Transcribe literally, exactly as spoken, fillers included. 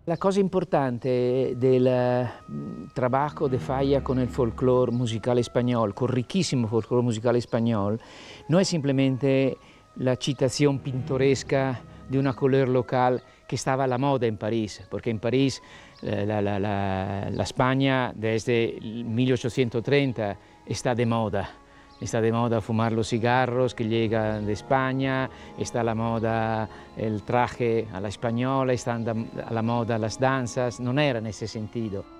La cosa importante del trabajo de Falla con el folclore musical español, con riquísimo folclore musical español, no es simplemente la citación pintoresca de una color local que estaba a la moda en París, porque en París la, la, la, la España desde mil ochocientos treinta está de moda. Está de moda fumar los cigarros que llegan de España, está a la moda el traje a la española, están a la moda las danzas, no era en ese sentido.